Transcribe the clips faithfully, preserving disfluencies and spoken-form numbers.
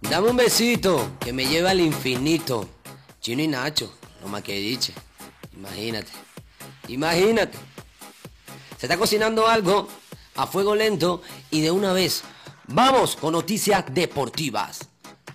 Dame un besito que me lleva al infinito. Chino y Nacho, lo más que diche. Imagínate, imagínate. Se está cocinando algo a fuego lento y de una vez vamos con noticias deportivas.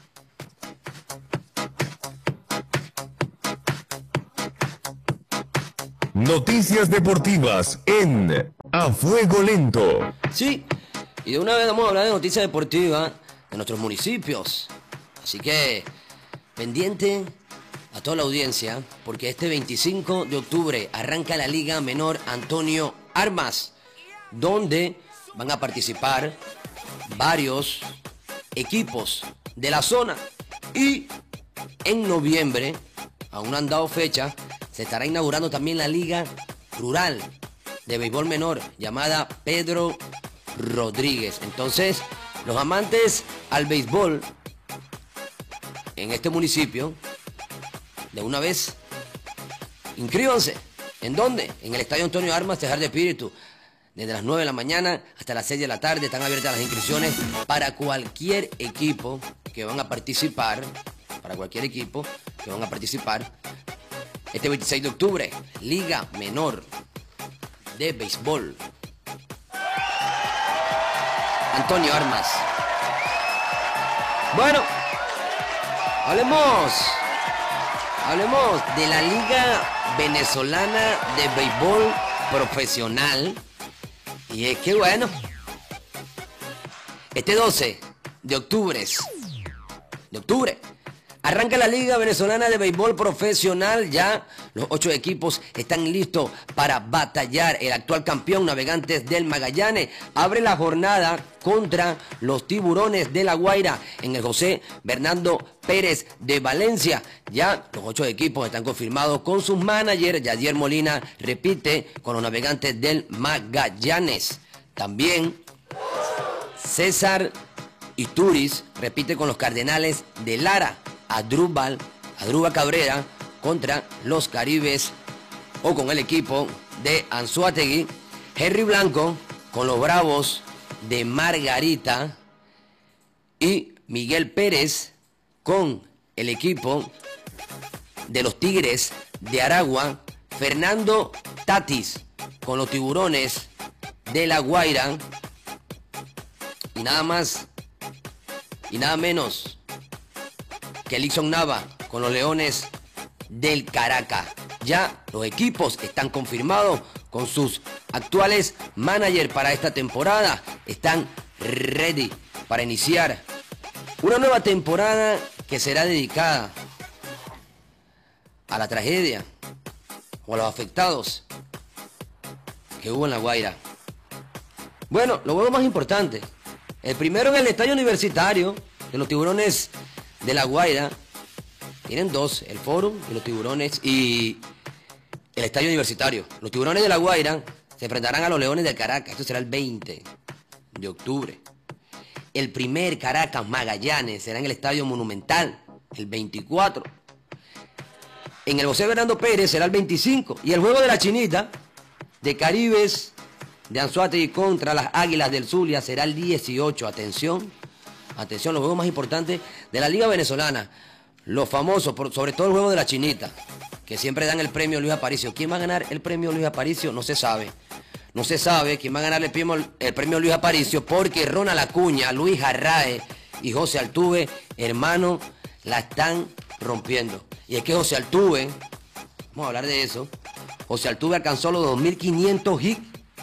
Noticias deportivas en A Fuego Lento. Sí, y de una vez vamos a hablar de noticias deportivas de nuestros municipios. Así que, pendiente a toda la audiencia, porque este veinticinco de octubre arranca la Liga Menor Antonio Armas, donde van a participar varios equipos de la zona. Y en noviembre, aún no han dado fecha, se estará inaugurando también la Liga Rural de Béisbol Menor, llamada Pedro Rodríguez. Entonces, los amantes al béisbol en este municipio, de una vez, inscríbanse. ¿En dónde? En el Estadio Antonio Armas, Tejar de Espíritu. Desde las nueve de la mañana hasta las seis de la tarde están abiertas las inscripciones para cualquier equipo que van a participar, para cualquier equipo que van a participar este veintiséis de octubre, Liga Menor de Béisbol Antonio Armas. Bueno, hablemos, hablemos de la Liga Venezolana de Béisbol Profesional. Y es que bueno, este doce de octubre, de octubre, arranca la Liga Venezolana de Béisbol Profesional. Ya los ocho equipos están listos para batallar. El actual campeón, Navegantes del Magallanes, abre la jornada contra los Tiburones de La Guaira en el José Bernardo Pérez de Valencia. Ya los ocho equipos están confirmados con sus managers. Yadier Molina repite con los Navegantes del Magallanes. También César Isturiz repite con los Cardenales de Lara. Adrúbal, Adrúbal Cabrera contra los Caribes o con el equipo de Anzoátegui. Henry Blanco con los Bravos de Margarita. Y Miguel Pérez con el equipo de los Tigres de Aragua. Fernando Tatis con los Tiburones de La Guaira. Y nada más y nada menos que Elixon Nava con los Leones del Caracas. Ya los equipos están confirmados con sus actuales managers para esta temporada. Están ready para iniciar una nueva temporada que será dedicada a la tragedia o a los afectados que hubo en La Guaira. Bueno, los juegos más importantes. El primero en el Estadio Universitario de los Tiburones de La Guaira. Tienen dos, el Fórum y los Tiburones y el Estadio Universitario. Los Tiburones de La Guaira se enfrentarán a los Leones del Caracas. Esto será el veinte de octubre. El primer Caracas Magallanes será en el Estadio Monumental, el veinticuatro. En el José Bernardo Pérez será el veinticinco. Y el juego de la Chinita de Caribes de Anzoátegui contra las Águilas del Zulia será el dieciocho. Atención, atención, los juegos más importantes de la Liga Venezolana. Los famosos, por, sobre todo el juego de la Chinita, que siempre dan el premio Luis Aparicio. ¿Quién va a ganar el premio Luis Aparicio? No se sabe. No se sabe quién va a ganar el premio, el premio Luis Aparicio, porque Ronald Acuña, Luis Arrae y José Altuve, hermano, la están rompiendo. Y es que José Altuve, vamos a hablar de eso, José Altuve alcanzó los dos mil quinientos hits.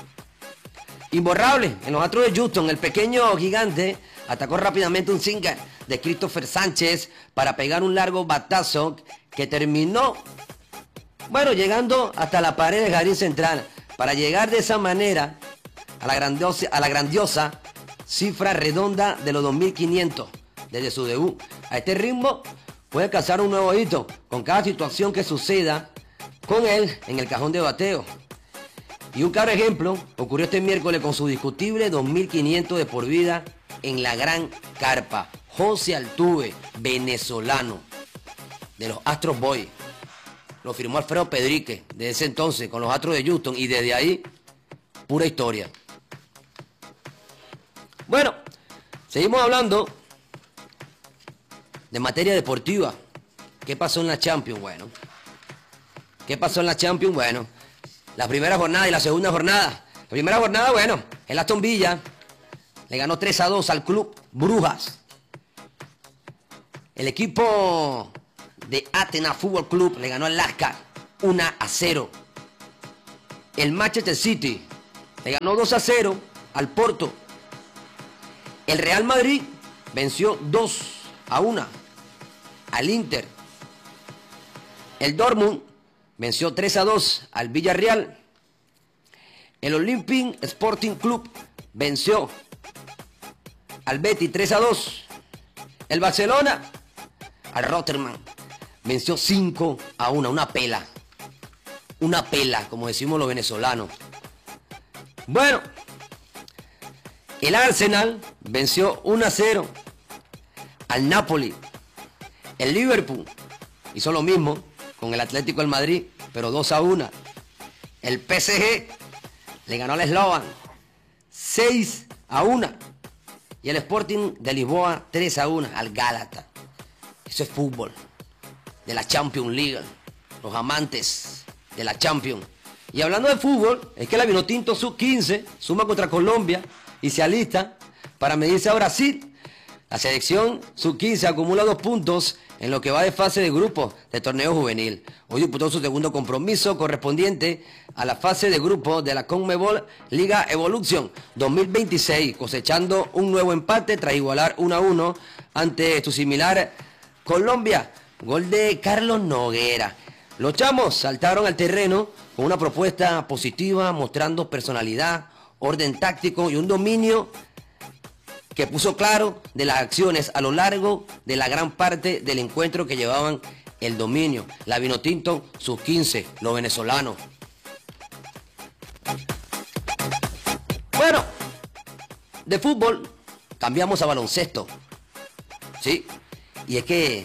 Imborrable en los Astros de Houston. El pequeño gigante atacó rápidamente un single de Christopher Sánchez para pegar un largo batazo que terminó, bueno, llegando hasta la pared del jardín central, para llegar de esa manera a la grandiosa, a la grandiosa cifra redonda de los dos mil quinientos desde su debut. A este ritmo puede alcanzar un nuevo hito con cada situación que suceda con él en el cajón de bateo. Y un claro ejemplo ocurrió este miércoles con su discutible dos mil quinientos de por vida en la Gran Carpa. José Altuve, venezolano, de los Astros Boys. Lo firmó Alfredo Pedrique desde ese entonces con los Astros de Houston y desde ahí, pura historia. Bueno, seguimos hablando de materia deportiva, ¿qué pasó en la Champions? Bueno, ¿qué pasó en la Champions? Bueno, la primera jornada y la segunda jornada. La primera jornada, bueno, el Aston Villa le ganó tres a dos al Club Brujas. El equipo de Atenas Fútbol Club le ganó al Lascar uno a cero. El Manchester City le ganó dos a cero al Porto. El Real Madrid venció dos a uno al Inter. El Dortmund venció tres a dos al Villarreal. El Olympic Sporting Club venció al Betis tres a dos. El Barcelona al Rotterdam venció cinco a uno. Una pela. Una pela, como decimos los venezolanos. Bueno, el Arsenal venció uno a cero al Napoli. El Liverpool hizo lo mismo con el Atlético de Madrid, pero dos a uno. El P S G le ganó al Slovan seis a uno. Y el Sporting de Lisboa tres a uno al Gálata. Eso es fútbol de la Champions League. Los amantes de la Champions. Y hablando de fútbol, es que la Vinotinto sub quince suma contra Colombia y se alista para medirse a Brasil. La selección sub quince acumula dos puntos en lo que va de fase de grupo de torneo juvenil. Hoy disputó su segundo compromiso correspondiente a la fase de grupo de la CONMEBOL Liga Evolution dos mil veintiséis, cosechando un nuevo empate tras igualar uno a uno ante su similar Colombia. Gol de Carlos Noguera. Los chamos saltaron al terreno con una propuesta positiva, mostrando personalidad, orden táctico y un dominio que puso claro de las acciones a lo largo de la gran parte del encuentro que llevaban el dominio. La Vinotinto sub quince, los venezolanos. Bueno, de fútbol cambiamos a baloncesto. Sí, y es que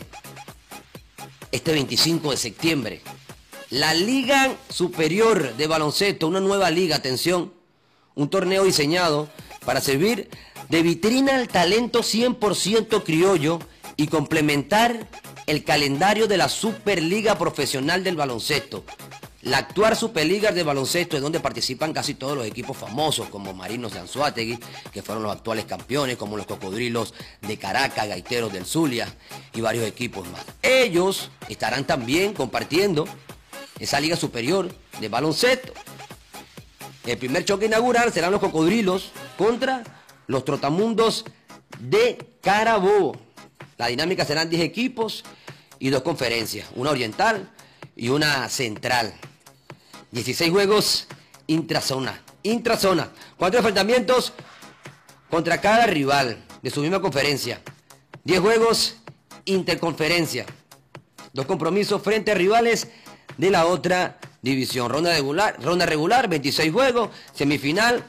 este veinticinco de septiembre, la Liga Superior de Baloncesto, una nueva liga, atención, un torneo diseñado para servir de vitrina al talento cien por ciento criollo y complementar el calendario de la Superliga Profesional del Baloncesto. La actual Superliga de Baloncesto es donde participan casi todos los equipos famosos, como Marinos de Anzoátegui, que fueron los actuales campeones, como los Cocodrilos de Caracas, Gaiteros del Zulia y varios equipos más. Ellos estarán también compartiendo esa Liga Superior de Baloncesto. El primer choque inaugural serán los Cocodrilos contra los Trotamundos de Carabobo. La dinámica serán diez equipos y dos conferencias, una oriental y una central. dieciséis juegos intrazona. Intrazona. Cuatro enfrentamientos contra cada rival de su misma conferencia. diez juegos interconferencia. Dos compromisos frente a rivales de la otra división. Ronda regular, ronda regular, veintiséis juegos. Semifinal.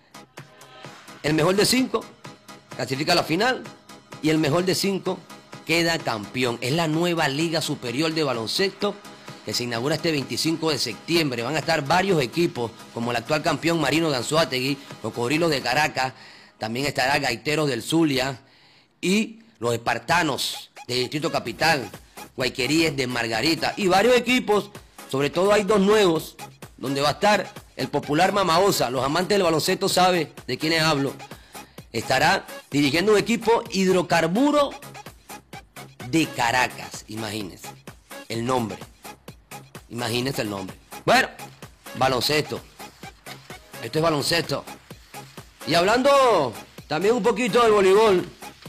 El mejor de cinco clasifica a la final. Y el mejor de cinco queda campeón. Es la nueva Liga Superior de Baloncesto que se inaugura este veinticinco de septiembre. Van a estar varios equipos, como el actual campeón Marino de Anzoátegui, Cocodrilos de Caracas, también estará Gaiteros del Zulia y los Espartanos de Distrito Capital, Guayqueríes de Margarita y varios equipos. Sobre todo hay dos nuevos, donde va a estar el popular Mamaosa. Los amantes del baloncesto saben de quiénes hablo. Estará dirigiendo un equipo Hidrocarburo de Caracas. Imagínense el nombre. Imagínense el nombre. Bueno, baloncesto. Esto es baloncesto. Y hablando también un poquito del voleibol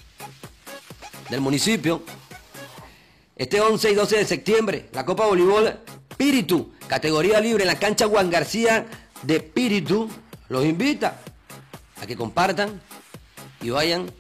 del municipio. Este once y doce de septiembre, la Copa Voleibol Píritu, categoría libre en la cancha Juan García de Píritu, los invita a que compartan y vayan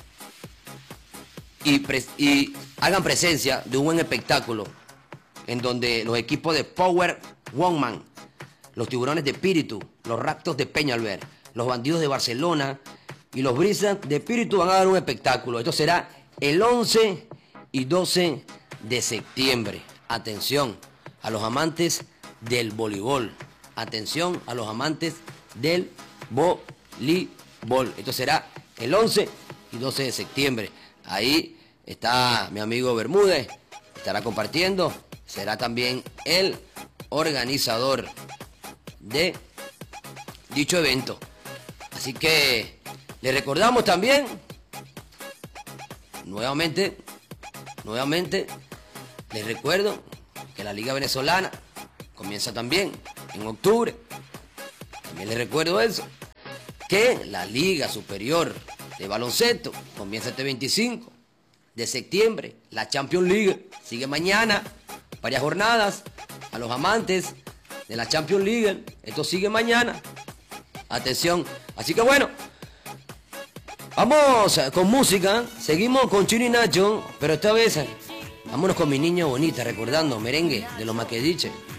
y, pre y hagan presencia de un buen espectáculo en donde los equipos de Power Woman, los Tiburones de Píritu, los Raptors de Peñalver, los Bandidos de Barcelona y los Brisas de Píritu van a dar un espectáculo. Esto será el once y doce de septiembre. Atención a los amantes del voleibol. Atención a los amantes del voleibol. Esto será el once y doce de septiembre. Ahí está mi amigo Bermúdez, estará compartiendo, será también el organizador de dicho evento. Así que le recordamos también, nuevamente, nuevamente, les recuerdo que la Liga Venezolana comienza también en octubre. También les recuerdo eso, que la Liga Superior de Baloncesto comienza este veinticinco de septiembre. La Champions League sigue mañana, varias jornadas. A los amantes de la Champions League, esto sigue mañana. Atención. Así que bueno, vamos con música. Seguimos con Chino y Nacho, pero esta vez vámonos con mi niña bonita, recordando merengue de los Maquediches.